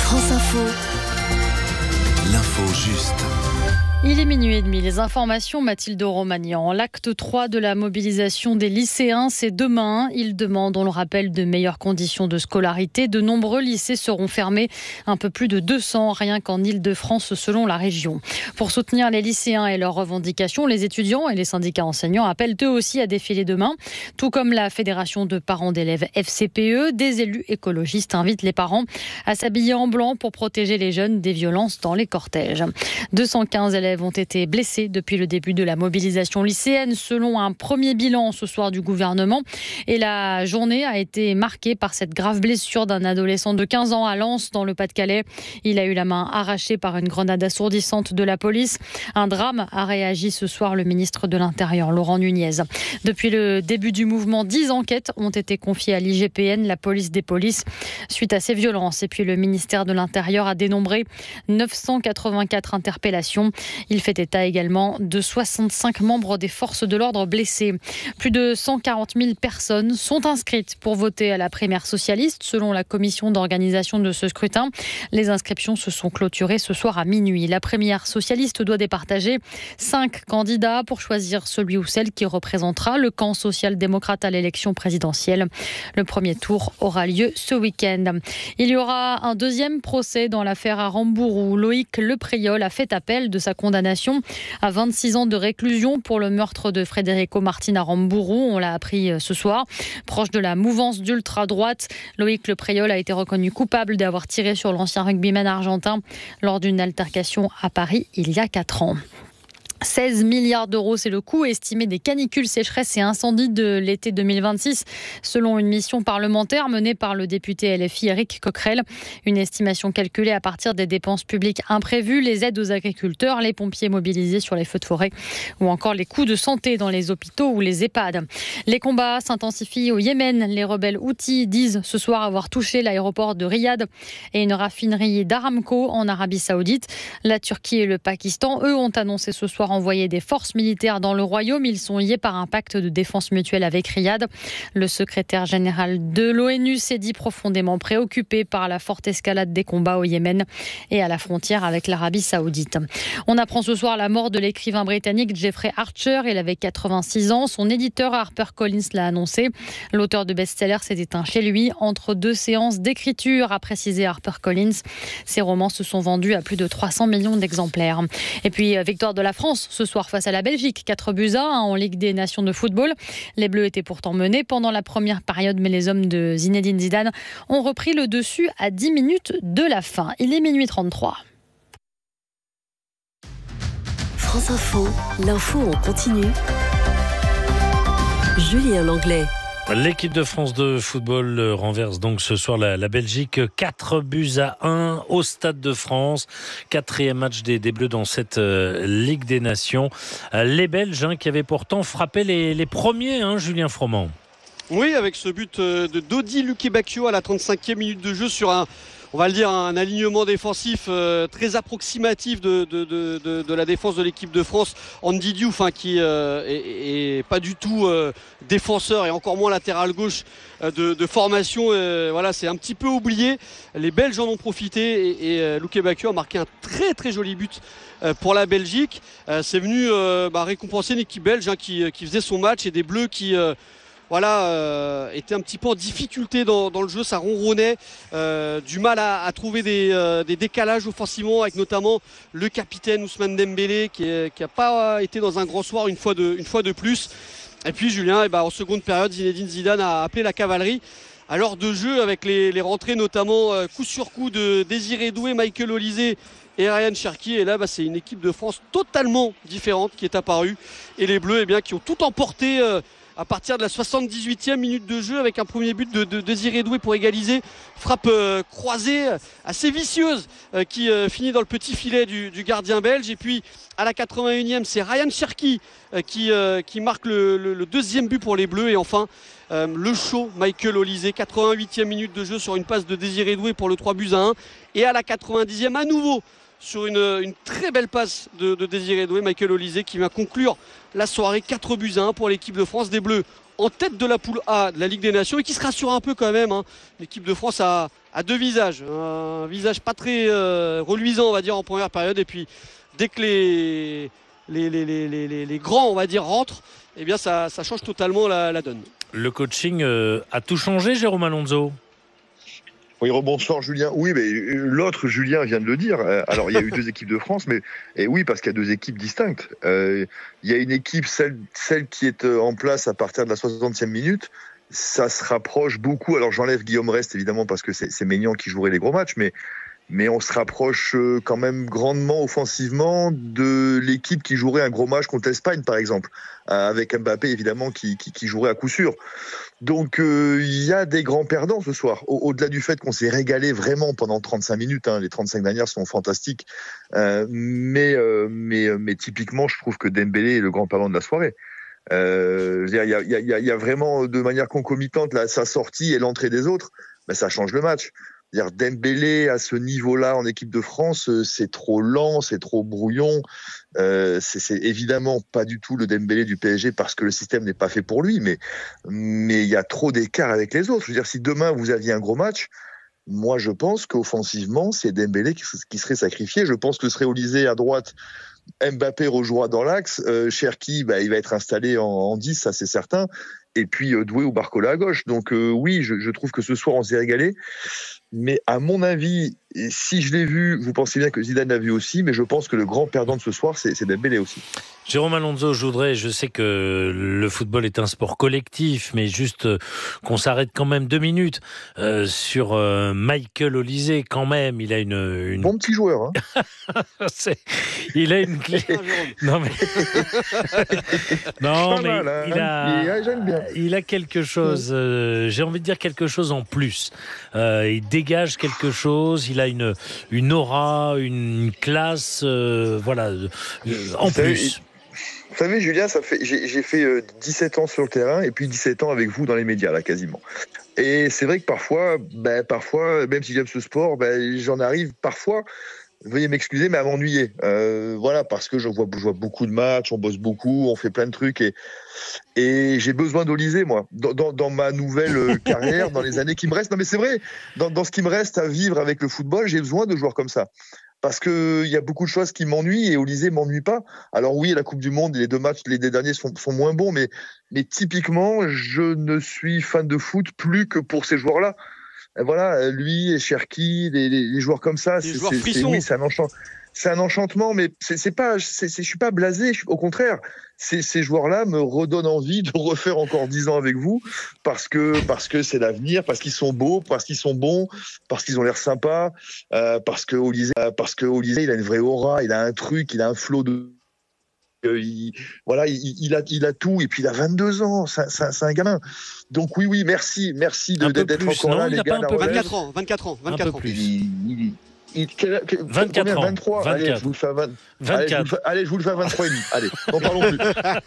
France Info. L'info juste. Il est minuit et demi. Les informations, Mathilde Romagnan. L'acte 3 de la mobilisation des lycéens, c'est demain. Ils demandent, on le rappelle, de meilleures conditions de scolarité. De nombreux lycées seront fermés, un peu plus de 200, rien qu'en Île-de-France, selon la région. Pour soutenir les lycéens et leurs revendications, les étudiants et les syndicats enseignants appellent eux aussi à défiler demain. Tout comme la Fédération de parents d'élèves FCPE, des élus écologistes invitent les parents à s'habiller en blanc pour protéger les jeunes des violences dans les cortèges. 215 élèves ont été blessés depuis le début de la mobilisation lycéenne, selon un premier bilan ce soir du gouvernement. Et la journée a été marquée par cette grave blessure d'un adolescent de 15 ans à Lens, dans le Pas-de-Calais. Il a eu la main arrachée par une grenade assourdissante de la police. Un drame, a réagi ce soir le ministre de l'Intérieur, Laurent Nunez. Depuis le début du mouvement, 10 enquêtes ont été confiées à l'IGPN, la police des polices, suite à ces violences. Et puis le ministère de l'Intérieur a dénombré 984 interpellations. Il fait état également de 65 membres des forces de l'ordre blessés. Plus de 140 000 personnes sont inscrites pour voter à la primaire socialiste, selon la commission d'organisation de ce scrutin. Les inscriptions se sont clôturées ce soir à minuit. La primaire socialiste doit départager 5 candidats pour choisir celui ou celle qui représentera le camp social-démocrate à l'élection présidentielle. Le premier tour aura lieu ce week-end. Il y aura un deuxième procès dans l'affaire Aramburu. Loïc Lepriol a fait appel de sa condamnation à 26 ans de réclusion pour le meurtre de Federico Martin Aramburu. On l'a appris ce soir. Proche de la mouvance d'ultra-droite, Loïc Lepriol a été reconnu coupable d'avoir tiré sur l'ancien rugbyman argentin lors d'une altercation à Paris il y a 4 ans. 16 milliards d'euros, c'est le coût estimé des canicules, sécheresses et incendies de l'été 2026, selon une mission parlementaire menée par le député LFI Éric Coquerel. Une estimation calculée à partir des dépenses publiques imprévues, les aides aux agriculteurs, les pompiers mobilisés sur les feux de forêt ou encore les coûts de santé dans les hôpitaux ou les EHPAD. Les combats s'intensifient au Yémen. Les rebelles Houthis disent ce soir avoir touché l'aéroport de Riyad et une raffinerie d'Aramco en Arabie Saoudite. La Turquie et le Pakistan, eux, ont annoncé ce soir envoyer des forces militaires dans le royaume. Ils sont liés par un pacte de défense mutuelle avec Riyad. Le secrétaire général de l'ONU s'est dit profondément préoccupé par la forte escalade des combats au Yémen et à la frontière avec l'Arabie Saoudite. On apprend ce soir la mort de l'écrivain britannique Jeffrey Archer. Il avait 86 ans. Son éditeur HarperCollins l'a annoncé. L'auteur de best-sellers s'est éteint chez lui entre 2 séances d'écriture, a précisé HarperCollins. Ses romans se sont vendus à plus de 300 millions d'exemplaires. Et puis, victoire de la France ce soir face à la Belgique, 4-1 en Ligue des Nations de football. Les Bleus étaient pourtant menés pendant la première période, mais les hommes de Zinedine Zidane ont repris le dessus à 10 minutes de la fin. Il est minuit 33. France Info, l'info en continu. Julien Langlais. L'équipe de France de football renverse donc ce soir la Belgique 4-1 au Stade de France. 4e match des Bleus dans cette Ligue des Nations. Les Belges qui avaient pourtant frappé les premiers, Julien Froment. Oui, avec ce but de Dodi Lukebakio à la 35e minute de jeu sur on va le dire, un alignement défensif très approximatif de la défense de l'équipe de France. Andy Diouf qui est pas du tout défenseur et encore moins latéral gauche de formation. Voilà, c'est un petit peu oublié. Les Belges en ont profité et Lukebakio a marqué un très très joli but pour la Belgique. C'est venu récompenser une équipe belge qui faisait son match et des Bleus qui... était un petit peu en difficulté dans le jeu, ça ronronnait, du mal à trouver des décalages offensivement avec notamment le capitaine Ousmane Dembélé qui a pas été dans un grand soir une fois de plus. Et puis Julien, en seconde période, Zinedine Zidane a appelé la cavalerie à l'heure de jeu avec les rentrées notamment coup sur coup de Désiré Doué, Michael Olise et Ryan Cherki. Et là c'est une équipe de France totalement différente qui est apparue et les Bleus qui ont tout emporté à partir de la 78e minute de jeu avec un premier but de Désiré Doué pour égaliser. Frappe croisée assez vicieuse qui finit dans le petit filet du gardien belge. Et puis à la 81e, c'est Ryan Cherki qui marque le deuxième but pour les Bleus. Et enfin le show Michael Olise, 88e minute de jeu sur une passe de Désiré Doué pour le 3-1. Et à la 90e, à nouveau sur une très belle passe de Désiré Doué, Michael Olise qui vient conclure la soirée. 4-1 pour l'équipe de France, des Bleus en tête de la poule A de la Ligue des Nations et qui se rassure un peu quand même. L'équipe de France a deux visages, un visage pas très reluisant on va dire en première période, et puis dès que les grands on va dire rentrent, eh bien ça change totalement la donne. Le coaching a tout changé, Jérôme Alonso? Oui, rebonsoir Julien. Oui, mais l'autre Julien vient de le dire. Alors, il y a eu 2 équipes de France, mais et oui, parce qu'il y a 2 équipes distinctes. Il y a une équipe, celle qui est en place à partir de la 60e minute. Ça se rapproche beaucoup. Alors, j'enlève Guillaume Rest, évidemment, parce que c'est Maignan qui jouerait les gros matchs, mais on se rapproche quand même grandement offensivement de l'équipe qui jouerait un gros match contre l'Espagne, par exemple, avec Mbappé, évidemment, qui jouerait à coup sûr. Donc, il y a des grands perdants ce soir. Au-delà du fait qu'on s'est régalé vraiment pendant 35 minutes, les 35 dernières sont fantastiques. Mais typiquement, je trouve que Dembélé est le grand perdant de la soirée. Il y a vraiment, de manière concomitante, sa sortie et l'entrée des autres, ça change le match. Dembélé à ce niveau-là en équipe de France, c'est trop lent, c'est trop brouillon. C'est évidemment pas du tout le Dembélé du PSG parce que le système n'est pas fait pour lui, mais il y a trop d'écart avec les autres. Je veux dire, si demain vous aviez un gros match, moi je pense qu'offensivement c'est Dembélé qui serait sacrifié. Je pense que serait Olise à droite, Mbappé rejouera dans l'axe, Cherki il va être installé en 10, ça c'est certain. Et puis Doué ou Barcola à gauche. Donc oui, je trouve que ce soir on s'est régalé. Mais à mon avis, et si je l'ai vu, vous pensez bien que Zidane l'a vu aussi, mais je pense que le grand perdant de ce soir, c'est Dembélé aussi. Jérôme Alonso, je sais que le football est un sport collectif, mais juste qu'on s'arrête quand même 2 minutes sur Michael Olise, quand même, il a une... Bon petit joueur, hein. Il a une clé... Non mais... non, mais mal, hein. Il a quelque chose, j'ai envie de dire quelque chose en plus. Il dégage quelque chose, il a une aura, une classe, voilà, en plus. Vous savez, Julien, j'ai fait 17 ans sur le terrain et puis 17 ans avec vous dans les médias, là, quasiment. Et c'est vrai que parfois, même si j'aime ce sport, j'en arrive parfois, veuillez m'excuser, mais à m'ennuyer. Voilà, parce que je vois beaucoup de matchs, on bosse beaucoup, on fait plein de trucs et j'ai besoin d'Olise, moi, dans ma nouvelle carrière, dans les années qui me restent. Non, mais c'est vrai, dans ce qui me reste à vivre avec le football, j'ai besoin de joueurs comme ça. Parce qu'il y a beaucoup de choses qui m'ennuient et Olise m'ennuie pas. Alors oui, la Coupe du Monde, les 2 matchs, les derniers sont moins bons, mais typiquement, je ne suis fan de foot plus que pour ces joueurs-là. Et voilà, lui et Cherki, les joueurs comme ça, oui, c'est un enchantement, mais je suis pas blasé, au contraire. Ces joueurs-là me redonnent envie de refaire encore 10 ans avec vous parce que c'est l'avenir, parce qu'ils sont beaux, parce qu'ils sont bons, parce qu'ils ont l'air sympas, parce que Olise, il a une vraie aura, il a un truc, il a un flot de... il a tout, et puis il a 22 ans, c'est un gamin. Donc oui, merci d'être encore là, les gars. 24 ans. Un peu plus. 24 ans. 23. 24. Allez, je vous le fais à 24. Allez, je vous le fais à 23 et demi. Allez, n'en parlons plus.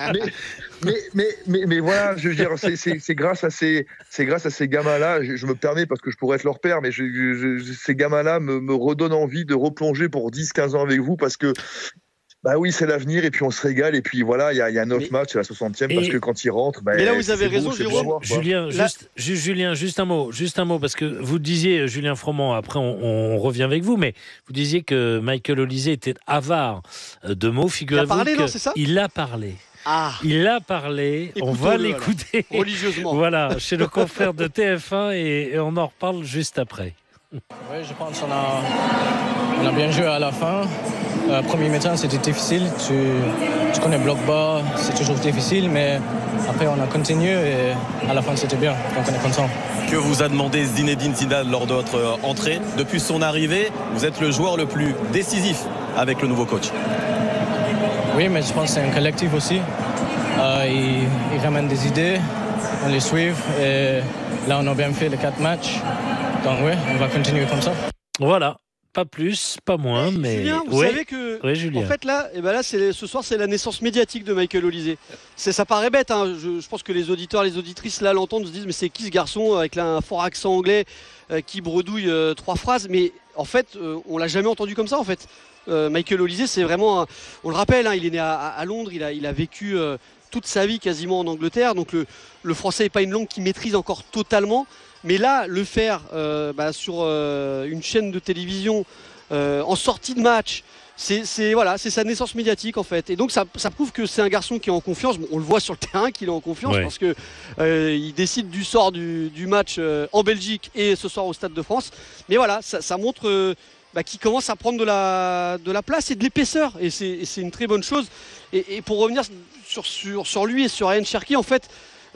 Mais voilà, je veux dire, c'est grâce à ces gamins-là, je me permets parce que je pourrais être leur père, mais ces gamins-là me redonnent envie de replonger pour 10-15 ans avec vous parce que oui, c'est l'avenir, et puis on se régale, et puis voilà, il y a 9 matchs à la 60e, parce que quand ils rentrent... mais là, vous avez raison, Jérôme. Julien, juste un mot, parce que vous disiez, Julien Froment, après on revient avec vous, mais vous disiez que Michael Olise était avare de mots, figurez-vous qu'il a parlé. Il a parlé, on va l'écouter religieusement. Voilà, chez le confrère de TF1, et on en reparle juste après. Oui, je pense qu'on a bien joué à la fin. Premier mi-temps, c'était difficile. Tu connais bloc bas, c'est toujours difficile, mais après, on a continué et à la fin, c'était bien. Donc, on est content. Que vous a demandé Zinedine Zidane lors de votre entrée? Depuis son arrivée, vous êtes le joueur le plus décisif avec le nouveau coach. Oui, mais je pense que c'est un collectif aussi. Il ramène des idées, on les suit. Et là, on a bien fait les 4 matchs. Donc oui, on va continuer comme ça. Voilà. pas plus, pas moins, mais Julien, vous savez que Julien. en fait là, ce soir c'est la naissance médiatique de Michael Olise. Ça paraît bête, hein. Je pense que les auditeurs, les auditrices là l'entendent, se disent mais c'est qui ce garçon avec un fort accent anglais qui bredouille 3 phrases, mais en fait on l'a jamais entendu comme ça en fait. Michael Olise, c'est vraiment, on le rappelle, hein, il est né à Londres, il a vécu toute sa vie quasiment en Angleterre, donc le français n'est pas une langue qu'il maîtrise encore totalement. Mais là, le faire sur une chaîne de télévision en sortie de match, c'est sa naissance médiatique en fait. Et donc ça prouve que c'est un garçon qui est en confiance. Bon, on le voit sur le terrain qu'il est en confiance parce que il décide du sort du match en Belgique et ce soir au Stade de France. Mais voilà, ça montre qu'il commence à prendre de la place et de l'épaisseur. Et c'est une très bonne chose. Et pour revenir sur lui et sur Ryan Cherki, en fait.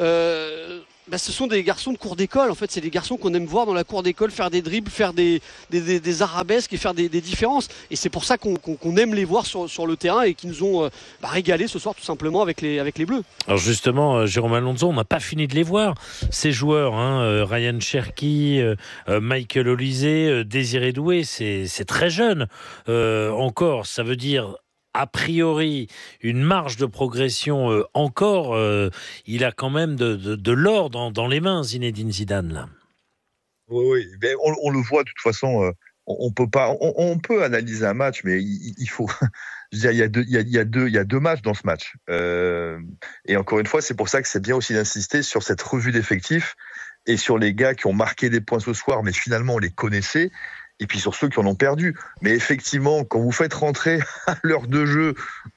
Ce sont des garçons de cour d'école, en fait, c'est des garçons qu'on aime voir dans la cour d'école faire des dribbles, faire des arabesques et faire des différences. Et c'est pour ça qu'on aime les voir sur le terrain et qui nous ont régalé ce soir tout simplement avec les Bleus. Alors justement, Jérôme Alonso, on n'a pas fini de les voir, ces joueurs, Ryan Cherki, Michael Olise, Désiré Doué, c'est très jeune encore, ça veut dire... A priori, une marge de progression encore. Il a quand même de l'or dans les mains, Zinedine Zidane. Là. Oui, mais on le voit de toute façon. On peut pas. On peut analyser un match, mais il faut. Je veux dire, il y a deux matchs dans ce match. Et encore une fois, c'est pour ça que c'est bien aussi d'insister sur cette revue d'effectifs et sur les gars qui ont marqué des points ce soir, mais finalement on les connaissait. Et puis sur ceux qui en ont perdu. Mais effectivement, quand vous faites rentrer à l'heure de jeu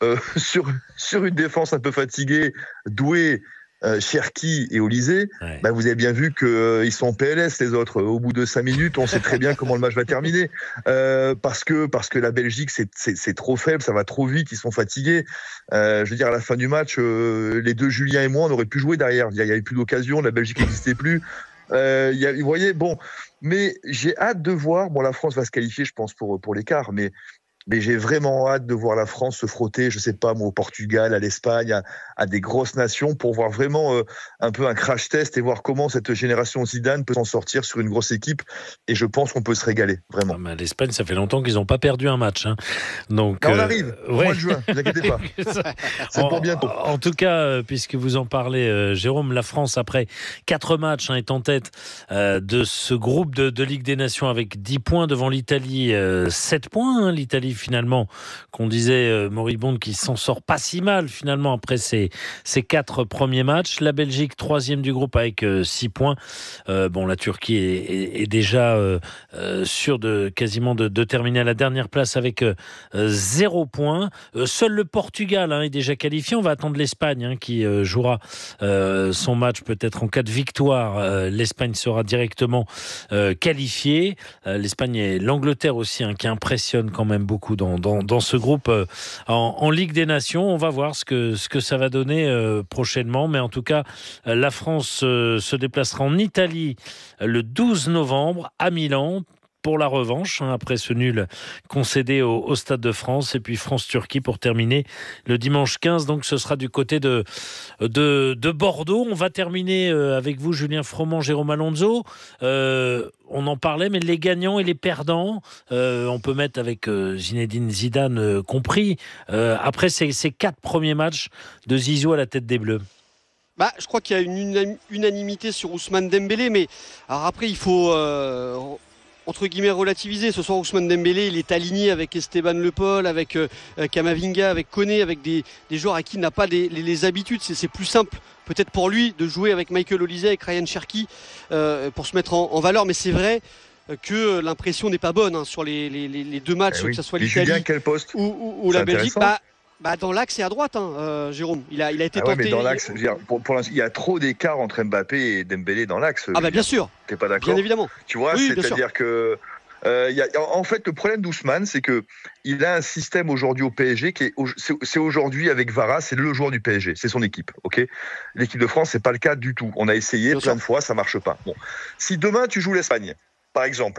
sur une défense un peu fatiguée, Doué, Cherki et Olise, vous avez bien vu qu'ils sont en PLS les autres. Au bout de 5 minutes, on sait très bien comment le match va terminer. Parce que la Belgique, c'est trop faible, ça va trop vite, ils sont fatigués. Je veux dire, à la fin du match, les deux Julien et moi, on aurait pu jouer derrière. Il n'y avait plus d'occasion, la Belgique n'existait plus. Vous voyez, bon... Mais j'ai hâte de voir, la France va se qualifier, je pense, pour l'écart, mais j'ai vraiment hâte de voir la France se frotter, je sais pas, au Portugal, à l'Espagne, à des grosses nations, pour voir vraiment un peu un crash test et voir comment cette génération Zidane peut s'en sortir sur une grosse équipe. Et je pense qu'on peut se régaler, vraiment. L'Espagne, ça fait longtemps qu'ils n'ont pas perdu un match. Donc, on arrive, au mois de juin, ne vous inquiétez pas. C'est pour bientôt. En tout cas, puisque vous en parlez, Jérôme, la France, après 4 matchs, est en tête de ce groupe de Ligue des Nations avec 10 points devant l'Italie, 7 points. L'Italie, finalement, qu'on disait moribonde, qui s'en sort pas si mal finalement après ces 4 premiers matchs. La Belgique 3e du groupe avec 6 points. La Turquie est déjà sûre quasiment de terminer à la dernière place avec 0 points. Seul le Portugal est déjà qualifié. On va attendre l'Espagne qui jouera son match peut-être en cas de victoire. L'Espagne sera directement qualifiée. L'Espagne et l'Angleterre aussi qui impressionnent quand même beaucoup dans ce groupe en Ligue des Nations. On va voir ce que ça va donner prochainement, mais en tout cas la France se déplacera en Italie le 12 novembre à Milan pour la revanche, après ce nul concédé au Stade de France, et puis France-Turquie pour terminer le dimanche 15, donc ce sera du côté de Bordeaux. On va terminer avec vous, Julien Froment, Jérôme Alonso. On en parlait, mais les gagnants et les perdants, on peut mettre avec Zinedine Zidane compris, après ces 4 premiers matchs de Zizou à la tête des Bleus. Je crois qu'il y a une unanimité sur Ousmane Dembélé, mais alors après il faut... entre guillemets relativiser. Ce soir, Ousmane Dembélé, il est aligné avec Esteban Le Paul, avec Camavinga, avec Koné, avec des joueurs à qui il n'a pas les habitudes. C'est plus simple peut-être pour lui de jouer avec Michael Olise, avec Ryan Cherki pour se mettre en valeur. Mais c'est vrai que l'impression n'est pas bonne sur les 2 matchs, que ce soit l'Italie Julien, quel poste ou la Belgique. Dans l'axe et à droite, Jérôme. Il a été tenté. Mais dans l'axe, pour l'instant, il y a trop d'écart entre Mbappé et Dembélé dans l'axe. Bien sûr. T'es pas d'accord ? Bien évidemment. Tu vois, oui, c'est-à-dire que en fait, le problème d'Ousmane, c'est que il a un système aujourd'hui au PSG c'est aujourd'hui avec Vara, c'est le joueur du PSG, c'est son équipe. Ok, l'équipe de France, c'est pas le cas du tout. On a essayé plein de fois, ça marche pas. Bon, si demain tu joues l'Espagne, par exemple.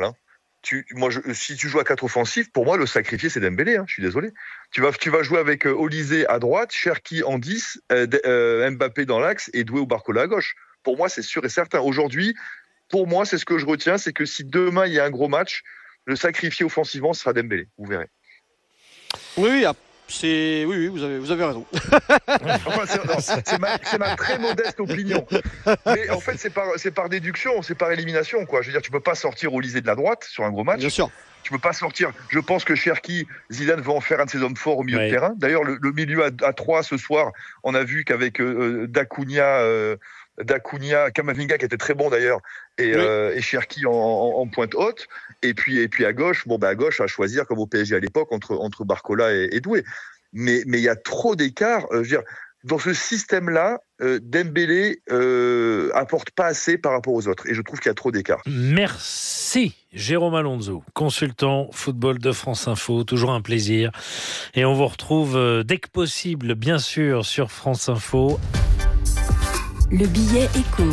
Si tu joues à 4 offensifs, pour moi, le sacrifié, c'est Dembélé. Je suis désolé. Tu vas jouer avec Olise à droite, Cherki en 10, Mbappé dans l'axe et Doué ou Barcola à gauche. Pour moi, c'est sûr et certain. Aujourd'hui, pour moi, c'est ce que je retiens, c'est que si demain, il y a un gros match, le sacrifié offensivement sera Dembélé. Vous verrez. Oui, vous avez raison. Enfin, c'est ma très modeste opinion. Mais en fait, c'est par déduction, c'est par élimination, quoi. Je veux dire, tu peux pas sortir Olysée de la droite sur un gros match. Bien sûr. Tu peux pas sortir. Je pense que Cherki, Zidane va en faire un de ses hommes forts au milieu de terrain. D'ailleurs, le milieu à 3 ce soir, on a vu qu'avec Dacunia, Camavinga qui était très bon d'ailleurs, et Cherki en pointe haute. Et puis à gauche, à gauche, à choisir comme au PSG à l'époque entre Barcola et Doué. Mais il y a trop d'écart. Je veux dire, dans ce système-là, Dembélé apporte pas assez par rapport aux autres. Et je trouve qu'il y a trop d'écart. Merci Jérôme Alonso, consultant football de France Info. Toujours un plaisir. Et on vous retrouve dès que possible, bien sûr, sur France Info. Le billet écho.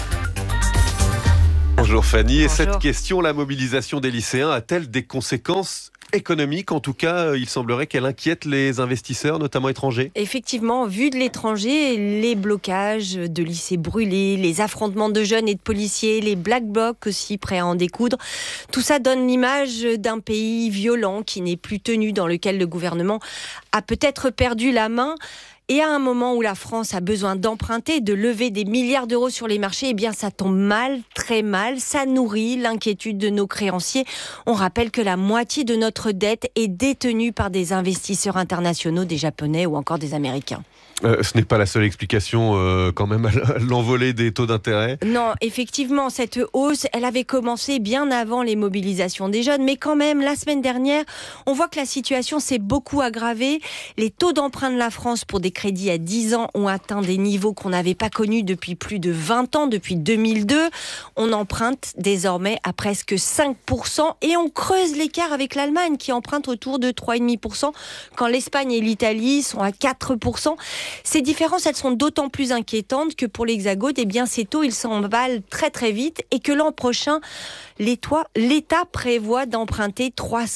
Bonjour Fanny. Et Bonjour. cette question, la mobilisation des lycéens a-t-elle des conséquences économiques? En tout cas, il semblerait qu'elle inquiète les investisseurs, notamment étrangers. Effectivement, vu de l'étranger, les blocages de lycées brûlés, les affrontements de jeunes et de policiers, les black blocs aussi prêts à en découdre, tout ça donne l'image d'un pays violent qui n'est plus tenu, dans lequel le gouvernement a peut-être perdu la main. Et à un moment où la France a besoin d'emprunter, de lever des milliards d'euros sur les marchés, eh bien ça tombe mal, très mal. Ça nourrit l'inquiétude de nos créanciers. On rappelle que la moitié de notre dette est détenue par des investisseurs internationaux, des Japonais ou encore des Américains. Ce n'est pas la seule explication quand même à l'envolée des taux d'intérêt. Non, effectivement, cette hausse, elle avait commencé bien avant les mobilisations des jeunes. Mais quand même, la semaine dernière, on voit que la situation s'est beaucoup aggravée. Les taux d'emprunt de la France pour des crédits à 10 ans ont atteint des niveaux qu'on n'avait pas connus depuis plus de 20 ans, depuis 2002. On emprunte désormais à presque 5% et on creuse l'écart avec l'Allemagne qui emprunte autour de 3,5% quand l'Espagne et l'Italie sont à 4%. Ces différences, elles sont d'autant plus inquiétantes que pour l'Hexagone, eh bien, ces taux, ils s'emballent très très vite et que l'an prochain, l'État prévoit d'emprunter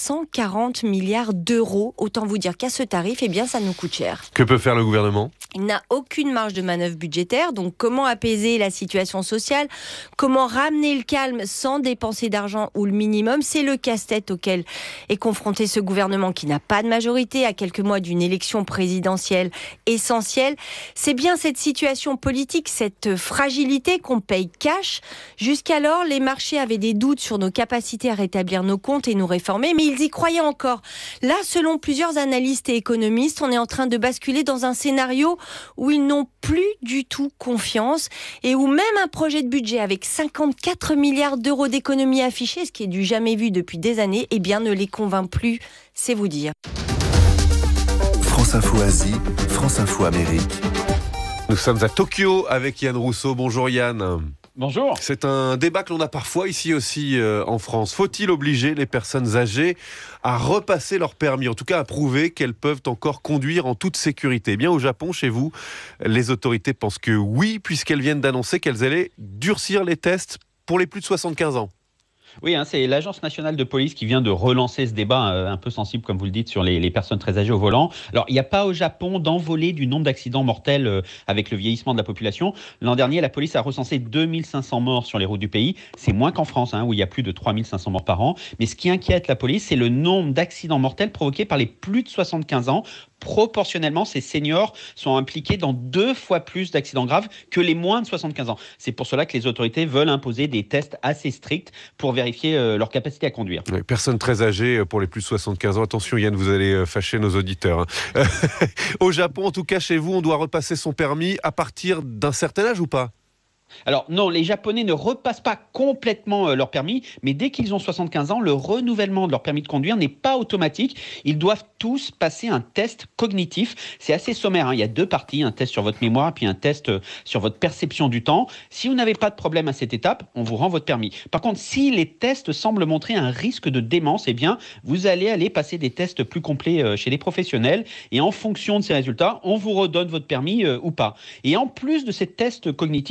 340 milliards d'euros. Autant vous dire qu'à ce tarif, eh bien, ça nous coûte cher. Que peut faire le gouvernement ? Il n'a aucune marge de manœuvre budgétaire, donc comment apaiser la situation sociale, comment ramener le calme sans dépenser d'argent ou le minimum, c'est le casse-tête auquel est confronté ce gouvernement qui n'a pas de majorité à quelques mois d'une élection présidentielle essentielle. C'est bien cette situation politique, cette fragilité qu'on paye cash. Jusqu'alors, les marchés avaient des doutes sur nos capacités à rétablir nos comptes et nous réformer, mais ils y croyaient encore. Là, selon plusieurs analystes et économistes, on est en train de basculer dans un scénario où ils n'ont plus du tout confiance et où même un projet de budget avec 54 milliards d'euros d'économies affichées, ce qui est du jamais vu depuis des années, eh bien ne les convainc plus, c'est vous dire. France Info Asie, France Info Amérique. Nous sommes à Tokyo avec Yann Rousseau. Bonjour Yann. Bonjour. C'est un débat que l'on a parfois ici aussi en France. Faut-il obliger les personnes âgées à repasser leur permis, en tout cas à prouver qu'elles peuvent encore conduire en toute sécurité ? Eh bien, au Japon, chez vous, les autorités pensent que oui, puisqu'elles viennent d'annoncer qu'elles allaient durcir les tests pour les plus de 75 ans. Oui, c'est l'Agence nationale de police qui vient de relancer ce débat un peu sensible, comme vous le dites, sur les personnes très âgées au volant. Alors, il n'y a pas au Japon d'envolée du nombre d'accidents mortels avec le vieillissement de la population. L'an dernier, la police a recensé 2500 morts sur les routes du pays. C'est moins qu'en France, où il y a plus de 3500 morts par an. Mais ce qui inquiète la police, c'est le nombre d'accidents mortels provoqués par les plus de 75 ans. Proportionnellement, ces seniors sont impliqués dans 2 fois plus d'accidents graves que les moins de 75 ans. C'est pour cela que les autorités veulent imposer des tests assez stricts pour vérifier leur capacité à conduire. Oui, personnes très âgées pour les plus de 75 ans. Attention Yann, vous allez fâcher nos auditeurs. Au Japon, en tout cas chez vous, on doit repasser son permis à partir d'un certain âge ou pas ? Alors non, les Japonais ne repassent pas complètement leur permis, mais dès qu'ils ont 75 ans, le renouvellement de leur permis de conduire n'est pas automatique. Ils doivent tous passer un test cognitif. C'est assez sommaire, il y a 2 parties, un test sur votre mémoire, puis un test sur votre perception du temps. Si vous n'avez pas de problème à cette étape, on vous rend votre permis. Par contre, si les tests semblent montrer un risque de démence, eh bien, vous allez aller passer des tests plus complets chez les professionnels. Et en fonction de ces résultats, on vous redonne votre permis ou pas. Et en plus de ces tests cognitifs, eh bien,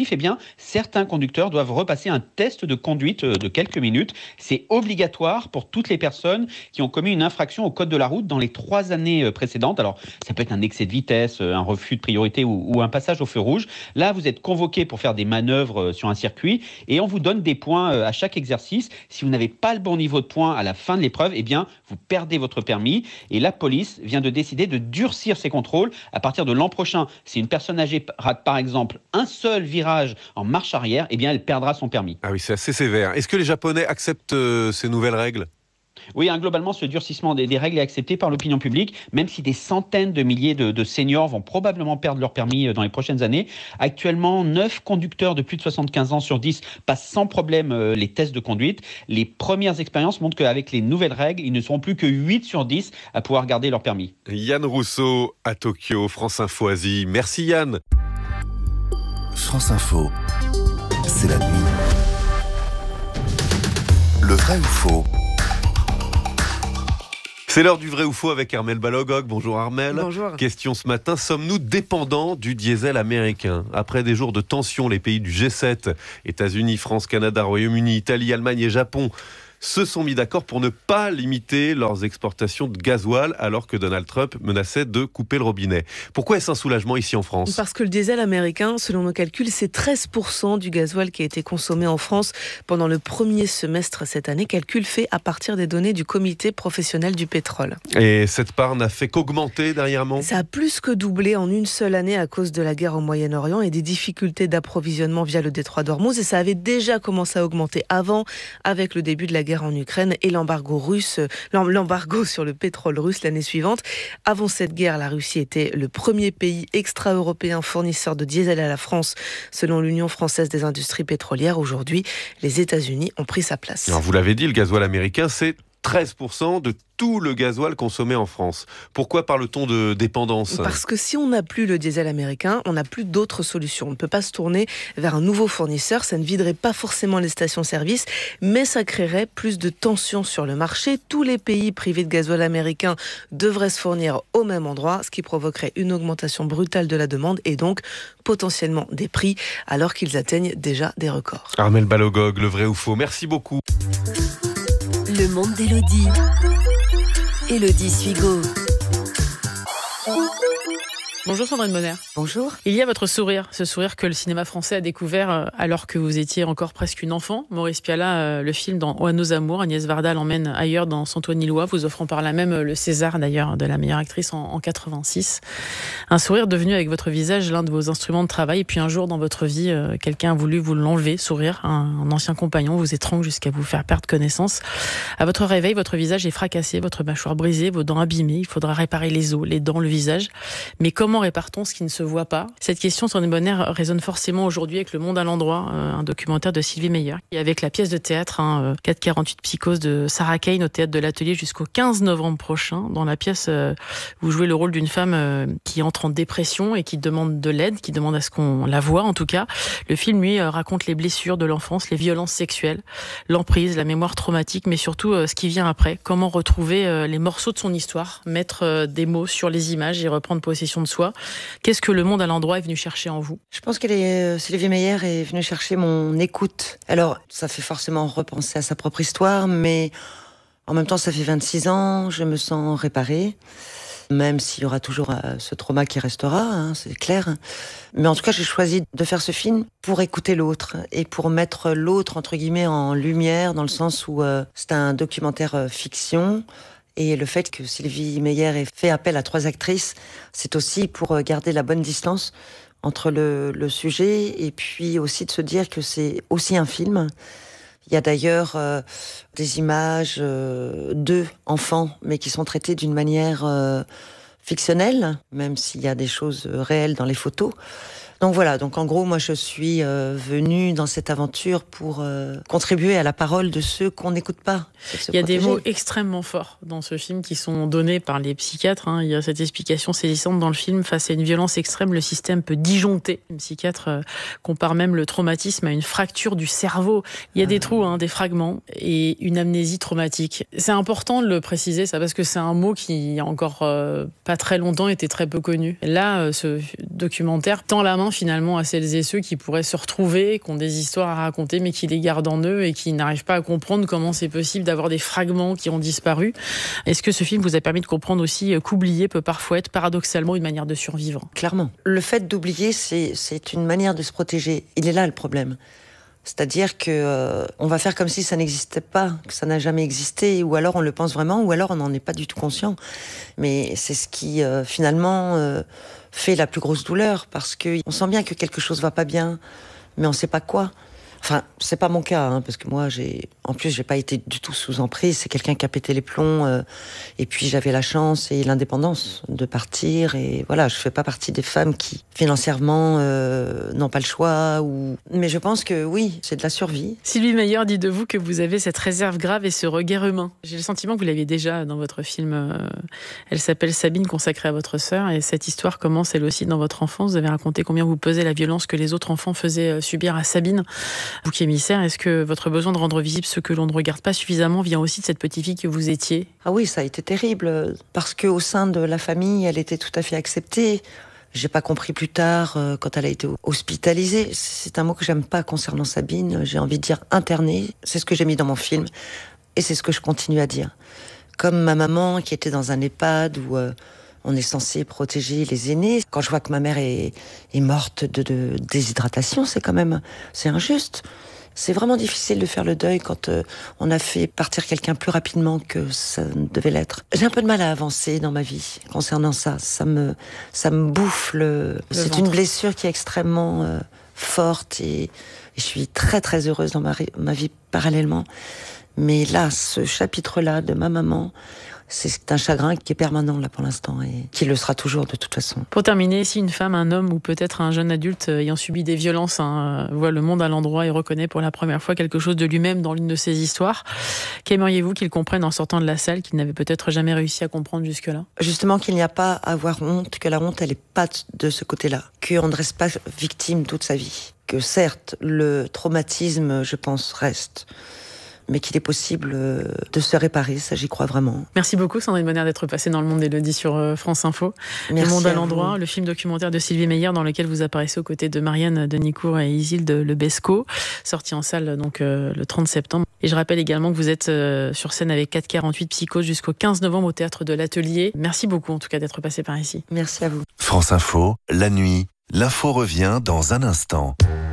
certains conducteurs doivent repasser un test de conduite de quelques minutes. C'est obligatoire pour toutes les personnes qui ont commis une infraction au code de la route dans les 3 années précédentes. Alors, ça peut être un excès de vitesse, un refus de priorité ou un passage au feu rouge. Là, vous êtes convoqué pour faire des manœuvres sur un circuit et on vous donne des points à chaque exercice. Si vous n'avez pas le bon niveau de points à la fin de l'épreuve, eh bien, vous perdez votre permis. Et la police vient de décider de durcir ces contrôles à partir de l'an prochain. Si une personne âgée rate par exemple un seul virage en marche arrière, eh bien, elle perdra son permis. Ah oui, c'est assez sévère. Est-ce que les Japonais acceptent ces nouvelles règles ? Oui, globalement, ce durcissement des règles est accepté par l'opinion publique, même si des centaines de milliers de seniors vont probablement perdre leur permis dans les prochaines années. Actuellement, 9 conducteurs de plus de 75 ans sur 10 passent sans problème les tests de conduite. Les premières expériences montrent qu'avec les nouvelles règles, ils ne seront plus que 8 sur 10 à pouvoir garder leur permis. Yann Rousseau à Tokyo, France Info Asie. Merci Yann. France Info, c'est la nuit. Le vrai ou faux ? C'est l'heure du vrai ou faux avec Armelle Balogog. Bonjour Armelle. Bonjour. Question ce matin, sommes-nous dépendants du diesel américain ? Après des jours de tension, les pays du G7, États-Unis, France, Canada, Royaume-Uni, Italie, Allemagne et Japon, se sont mis d'accord pour ne pas limiter leurs exportations de gasoil alors que Donald Trump menaçait de couper le robinet. Pourquoi est-ce un soulagement ici en France ? Parce que le diesel américain, selon nos calculs, c'est 13% du gasoil qui a été consommé en France pendant le premier semestre cette année. Calcul fait à partir des données du comité professionnel du pétrole. Et cette part n'a fait qu'augmenter dernièrement ? Ça a plus que doublé en une seule année à cause de la guerre au Moyen-Orient et des difficultés d'approvisionnement via le détroit d'Ormuz. Et ça avait déjà commencé à augmenter avant, avec le début de la guerre en Ukraine et l'embargo sur le pétrole russe l'année suivante. Avant cette guerre, la Russie était le premier pays extra-européen fournisseur de diesel à la France, selon l'Union française des industries pétrolières. Aujourd'hui, les États-Unis ont pris sa place. Alors vous l'avez dit, le gasoil américain, c'est 13% de tout le gasoil consommé en France. Pourquoi parle-t-on de dépendance ? Parce que si on n'a plus le diesel américain, on n'a plus d'autres solutions. On ne peut pas se tourner vers un nouveau fournisseur. Ça ne viderait pas forcément les stations-service, mais ça créerait plus de tensions sur le marché. Tous les pays privés de gasoil américain devraient se fournir au même endroit, ce qui provoquerait une augmentation brutale de la demande et donc potentiellement des prix, alors qu'ils atteignent déjà des records. Armelle Balogog, le vrai ou faux. Merci beaucoup. Le monde d'Élodie. Élodie Suigo. Bonjour Sandrine Bonner. Bonjour. Il y a votre sourire, ce sourire que le cinéma français a découvert alors que vous étiez encore presque une enfant. Maurice Pialat, le film dans Oa nos amours, Agnès Varda l'emmène ailleurs dans Saint-Ouen-Îlois, vous offrant par là même le César d'ailleurs de la meilleure actrice en 86. Un sourire devenu avec votre visage l'un de vos instruments de travail. Et puis un jour dans votre vie, quelqu'un a voulu vous l'enlever, sourire. Un ancien compagnon vous étrangle jusqu'à vous faire perdre connaissance. À votre réveil, votre visage est fracassé, votre mâchoire brisée, vos dents abîmées. Il faudra réparer les os, les dents, le visage. Mais comment répare-t-on ce qui ne se voit pas ? Cette question, Sandrine Bonner, résonne forcément aujourd'hui avec Le Monde à l'endroit, un documentaire de Sylvie Meyer. Et avec la pièce de théâtre 448 Psychose de Sarah Kane au théâtre de l'Atelier jusqu'au 15 novembre prochain. Dans la pièce, vous jouez le rôle d'une femme qui entre en dépression et qui demande de l'aide, qui demande à ce qu'on la voie en tout cas. Le film, lui, raconte les blessures de l'enfance, les violences sexuelles, l'emprise, la mémoire traumatique, mais surtout ce qui vient après. Comment retrouver les morceaux de son histoire, mettre des mots sur les images et reprendre possession de soi. Qu'est-ce que Le Monde à l'endroit est venu chercher en vous ? Je pense que Sylvie Meyer est venue chercher mon écoute. Alors, ça fait forcément repenser à sa propre histoire, mais en même temps, ça fait 26 ans, je me sens réparée, même s'il y aura toujours ce trauma qui restera, c'est clair. Mais en tout cas, j'ai choisi de faire ce film pour écouter l'autre et pour mettre l'autre, entre guillemets, en lumière, dans le sens où c'est un documentaire fiction. Et le fait que Sylvie Meyer ait fait appel à 3 actrices, c'est aussi pour garder la bonne distance entre le sujet et puis aussi de se dire que c'est aussi un film. Il y a d'ailleurs des images d'eux, enfants, mais qui sont traitées d'une manière fictionnelle, même s'il y a des choses réelles dans les photos. Donc voilà, donc en gros, moi je suis venue dans cette aventure pour contribuer à la parole de ceux qu'on n'écoute pas. Il y a des mots extrêmement forts dans ce film qui sont donnés par les psychiatres. Il y a cette explication saisissante dans le film. Face à une violence extrême, le système peut disjoncter. Les psychiatres comparent même le traumatisme à une fracture du cerveau. Il y a des trous, des fragments et une amnésie traumatique. C'est important de le préciser, ça, parce que c'est un mot qui, il y a encore pas très longtemps, était très peu connu. Là, ce documentaire tend la main rien finalement à celles et ceux qui pourraient se retrouver, qui ont des histoires à raconter mais qui les gardent en eux et qui n'arrivent pas à comprendre comment c'est possible d'avoir des fragments qui ont disparu. Est-ce que ce film vous a permis de comprendre aussi qu'oublier peut parfois être paradoxalement une manière de survivre ? Clairement. Le fait d'oublier, c'est une manière de se protéger. Il est là le problème. C'est-à-dire que on va faire comme si ça n'existait pas, que ça n'a jamais existé, ou alors on le pense vraiment, ou alors on n'en est pas du tout conscient. Mais c'est ce qui finalement fait la plus grosse douleur, parce que on sent bien que quelque chose va pas bien, mais on sait pas quoi. Enfin, c'est pas mon cas, parce que moi, j'ai pas été du tout sous emprise. C'est quelqu'un qui a pété les plombs. Et puis, j'avais la chance et l'indépendance de partir. Et voilà, je fais pas partie des femmes qui, financièrement, n'ont pas le choix. Mais je pense que oui, c'est de la survie. Sylvie Meyer dit de vous que vous avez cette réserve grave et ce regard humain. J'ai le sentiment que vous l'aviez déjà dans votre film. Elle s'appelle Sabine, consacrée à votre sœur. Et cette histoire commence, elle aussi, dans votre enfance. Vous avez raconté combien vous pesait la violence que les autres enfants faisaient subir à Sabine. Bouc émissaire, est-ce que votre besoin de rendre visible ce que l'on ne regarde pas suffisamment vient aussi de cette petite fille que vous étiez ? Ah oui, ça a été terrible, parce qu'au sein de la famille, elle était tout à fait acceptée. J'ai pas compris plus tard, quand elle a été hospitalisée. C'est un mot que j'aime pas concernant Sabine. J'ai envie de dire internée. C'est ce que j'ai mis dans mon film. Et c'est ce que je continue à dire. Comme ma maman, qui était dans un EHPAD où on est censé protéger les aînés. Quand je vois que ma mère est morte de déshydratation, c'est injuste. C'est vraiment difficile de faire le deuil quand on a fait partir quelqu'un plus rapidement que ça devait l'être. J'ai un peu de mal à avancer dans ma vie concernant ça. Ça me bouffe c'est une blessure qui est extrêmement forte et je suis très très heureuse dans ma vie parallèlement. Mais là, ce chapitre-là de ma maman, c'est un chagrin qui est permanent là pour l'instant et qui le sera toujours de toute façon. Pour terminer, si une femme, un homme ou peut-être un jeune adulte ayant subi des violences voit le monde à l'endroit et reconnaît pour la première fois quelque chose de lui-même dans l'une de ses histoires, qu'aimeriez-vous qu'il comprenne en sortant de la salle qu'il n'avait peut-être jamais réussi à comprendre jusque-là ? Justement qu'il n'y a pas à avoir honte, que la honte elle est pas de ce côté-là, qu'on ne reste pas victime toute sa vie, que certes le traumatisme je pense reste, mais qu'il est possible de se réparer, ça j'y crois vraiment. Merci beaucoup Sandrine Bonner d'être passée dans Le Monde d'Élodie sur France Info. Merci. Le Monde à l'endroit, le film documentaire de Sylvie Meyer dans lequel vous apparaissez aux côtés de Marianne Denicourt et Isilde Lebesco, sorti en salle donc le 30 septembre. Et je rappelle également que vous êtes sur scène avec 448 Psychose jusqu'au 15 novembre au Théâtre de l'Atelier. Merci beaucoup en tout cas d'être passé par ici. Merci à vous. France Info, la nuit, l'info revient dans un instant.